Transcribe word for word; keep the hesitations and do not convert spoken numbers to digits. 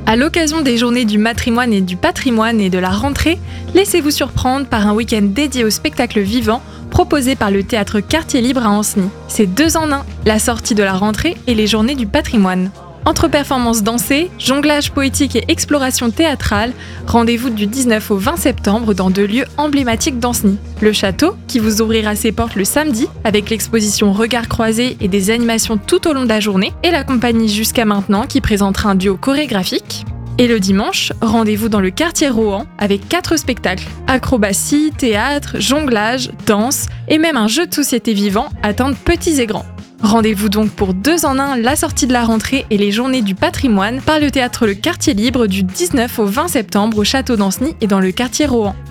À l'occasion des journées du matrimoine et du patrimoine et de la rentrée, laissez-vous surprendre par un week-end dédié au spectacle vivant proposé par le théâtre Quartier Libre à Ancenis. C'est deux en un, la sortie de la rentrée et les journées du patrimoine. Entre performances dansées, jonglage poétique et exploration théâtrale, rendez-vous du dix-neuf au vingt septembre dans deux lieux emblématiques d'Ancenis. Le château, qui vous ouvrira ses portes le samedi, avec l'exposition Regards croisés et des animations tout au long de la journée, et la compagnie Jusqu'à maintenant, qui présentera un duo chorégraphique. Et le dimanche, rendez-vous dans le quartier Rohan avec quatre spectacles. Acrobatie, théâtre, jonglage, danse et même un jeu de société vivant atteint petits et grands. Rendez-vous donc pour deux en un, la sortie de la rentrée et les journées du patrimoine par le théâtre Le Quartier Libre du dix-neuf au vingt septembre au château d'Ancenis et dans le quartier Rohan.